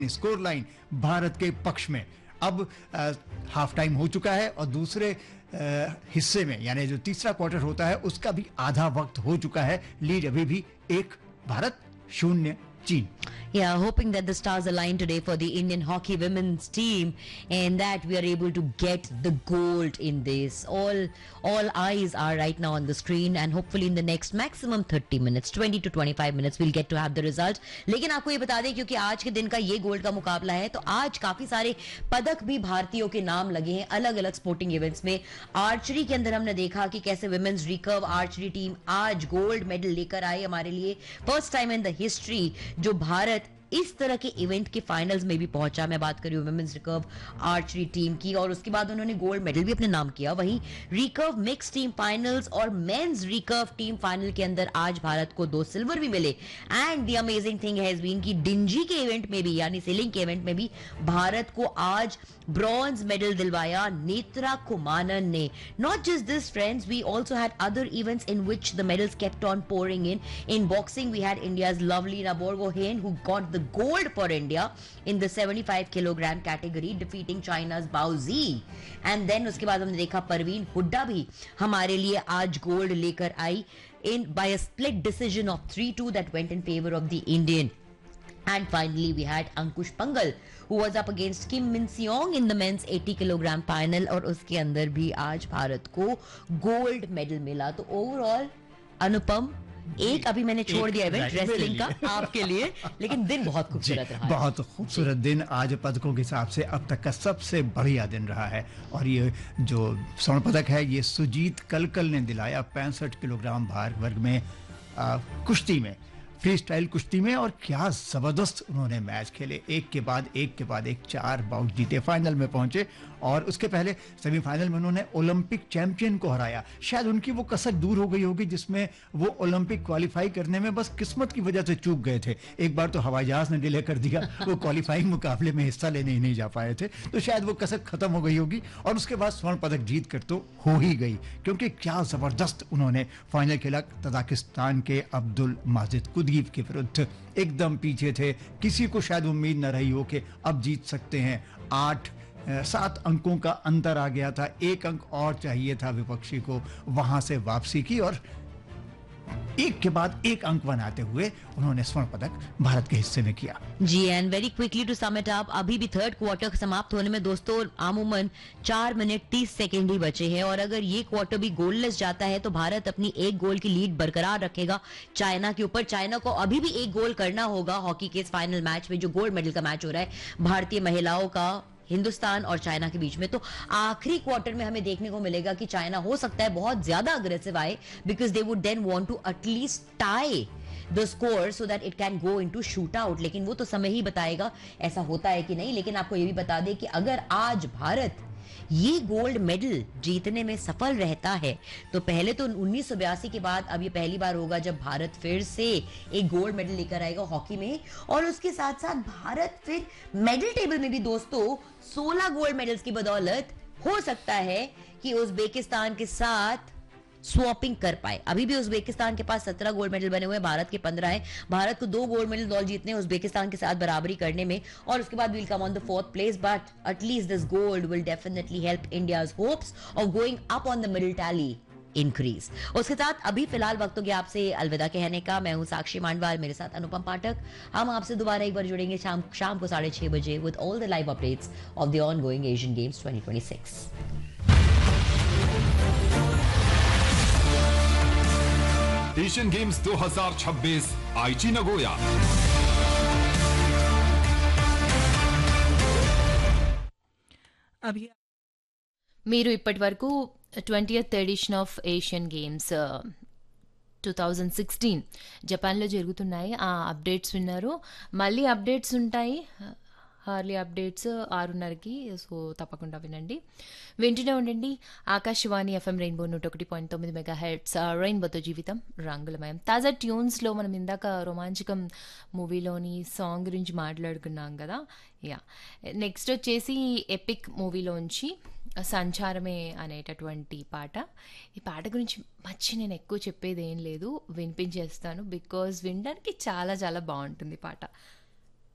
Score line Bharat के पक्ष में। अब हाफ टाइम हो चुका है और दूसरे हिस्से में यानी जो तीसरा क्वार्टर होता है उसका भी आधा वक्त हो चुका है। लीड अभी भी 1 भारत 0 चीन। Yeah, hoping that the stars align today for the Indian hockey women's team and that we are able to get the gold in this. All eyes are right now on the screen and hopefully in the next maximum 30 minutes, 20 to 25 minutes we'll get to have the result. लेकिन आपको ये बता दें क्योंकि आज के दिन का ये गोल्ड का मुकाबला है तो आज काफी सारे पदक भी भारतीयों के नाम लगे हैं अलग अलग स्पोर्टिंग इवेंट्स में। आर्चरी के अंदर हमने देखा कि कैसे विमेन्स रिकर्व आर्चरी टीम आज गोल्ड मेडल लेकर आई हमारे लिए। First time in the history जो भारत इस तरह के इवेंट के फाइनल्स में भी पहुंचा। मैं बात कर रही हूँ वुमेन्स रिकर्व आर्चरी टीम की और उसके बाद उन्होंने गोल्ड मेडल भी अपने नाम किया। वहीं रिकर्व मिक्स टीम फाइनल्स और मेंस रिकर्व टीम फाइनल के अंदर आज भारत को 2 सिल्वर भी मिले। And the amazing thing has been कि डिंजी के इवेंट में भी यानी सेलिंग के इवेंट में भी भारत को आज ब्रॉन्ज मेडल दिलवाया नेत्रा कुमानन ने। Not just this friends, we also had other events in which the medals kept on pouring in. In boxing we had India's Lovlina Borgohain who got the gold for India in the 75 kilogram category defeating China's Bao Zi and then उसके बाद हमने देखा परवीन हुड्डा भी हमारे लिए आज gold लेकर आई in by a split decision of 3-2 that went in favor of the Indian. And finally we had Ankush Pangal who was up against Kim Min Seong in the men's 80 kilogram final और उसके अंदर भी आज भारत को gold medal मिला। तो overall अनुपम एक अभी मैंने छोड़ दिया इवेंट रेसलिंग का आपके लिए, लेकिन दिन बहुत खूबसूरत रहा। बहुत खूबसूरत दिन आज पदकों के हिसाब से अब तक का सबसे बढ़िया दिन रहा है। और ये जो स्वर्ण पदक है ये सुजीत कलकल ने दिलाया 65 किलोग्राम भार वर्ग में कुश्ती में, फ्री स्टाइल कुश्ती में। और क्या जबरदस्त उन्होंने मैच खेले, एक के बाद एक 4 बाउट जीते, फाइनल में पहुंचे और उसके पहले सेमीफाइनल में उन्होंने ओलंपिक चैंपियन को हराया। शायद उनकी वो कसक दूर हो गई होगी जिसमें वो ओलंपिक क्वालिफाई करने में बस किस्मत की वजह से चूक गए थे। एक बार तो हवाई जहाज ने डिले कर दिया, वो क्वालिफाइंग मुकाबले में हिस्सा लेने ही नहीं जा पाए थे, तो शायद वो कसक खत्म हो गई होगी। और उसके बाद स्वर्ण पदक जीत कर तो हो ही गई क्योंकि क्या जबरदस्त उन्होंने फाइनल खेला तजाकिस्तान के अब्दुल माजिद कुदीव के विरुद्ध। एकदम पीछे थे, किसी को शायद उम्मीद न रही हो कि अब जीत सकते हैं। 7 अंकों का अंतर आ गया था, 1 अंक और चाहिए था विपक्षी को, वहां से वापसी की और एक के बाद एक अंक बनाते हुए उन्होंने स्वर्ण पदक भारत के हिस्से में किया। जी and very quickly to some it up, अभी भी थर्ड क्वार्टर समाप्त होने में दोस्तों आमूमन 4 मिनट 30 सेकेंड ही बचे हैं और अगर ये क्वार्टर भी गोललेस जाता है तो भारत अपनी 1 गोल की लीड बरकरार रखेगा चाइना के ऊपर। चाइना को अभी भी 1 गोल करना होगा हॉकी के इस फाइनल मैच में जो गोल्ड मेडल का मैच हो रहा है भारतीय महिलाओं का हिंदुस्तान और चाइना के बीच में। तो आखिरी क्वार्टर में हमें देखने को मिलेगा कि चाइना हो सकता है बहुत ज्यादा अग्रेसिव आए because they would then want to at least tie the score so that it can go into shoot out. लेकिन वो तो समय ही बताएगा ऐसा होता है कि नहीं। लेकिन आपको ये भी बता दें कि अगर आज भारत ये गोल्ड मेडल जीतने में सफल रहता है तो पहले तो 1982 के बाद अब ये पहली बार होगा जब भारत फिर से एक गोल्ड मेडल लेकर आएगा हॉकी में। और उसके साथ साथ भारत फिर मेडल टेबल में भी दोस्तों 16 गोल्ड मेडल्स की बदौलत हो सकता है कि उज़्बेकिस्तान के साथ स्वॉपिंग कर पाए। अभी भी उज़्बेकिस्तान के पास 17 गोल्ड मेडल बने हुए हैं, भारत के 15 हैं। भारत को 2 गोल्ड मेडल दौड़ जीतने उज़्बेकिस्तान के साथ बराबरी करने में और उसके बाद will come on the 4th place. But at least this gold will definitely help India's hopes of going up on the middle tally increase. उसके साथ अभी फिलहाल वक्त हो गया आपसे अलविदा कहने का। मैं हूं साक्षी मांडवाल, मेरे साथ अनुपम पाठक। हम आपसे दोबारा एक बार जुड़ेंगे शाम को 6:30 बजे with all the live updates of the on going Asian games 2026। Asian games 2026 आईची नगोया। అభి మీరు ఇప్పటి వరకు 20th edition of Asian games 2016 జపాన్లో జరుగుతున్నాయి ఆ అప్డేట్స్ విన్నారు. మళ్ళీ అప్డేట్స్ ఉంటాయి, హార్లీ అప్డేట్స్ 6:30కి. సో తప్పకుండా వినండి, వింటూనే ఉండండి ఆకాశవాణి ఎఫ్ఎం రెయిన్బో 101.9 మెగాహెర్ట్జ్. రెయిన్బోతో జీవితం రంగులమయం. తాజా ట్యూన్స్లో మనం ఇందాక రోమాంచకం మూవీలోని సాంగ్ గురించి మాట్లాడుకున్నాం కదా. యా, నెక్స్ట్ వచ్చేసి ఎపిక్ మూవీలోంచి సంచారమే అనేటటువంటి పాట. ఈ పాట గురించి నేను ఎక్కువ చెప్పేది ఏం లేదు, వినిపించేస్తాను బికాజ్ వినడానికి చాలా చాలా బాగుంటుంది పాట.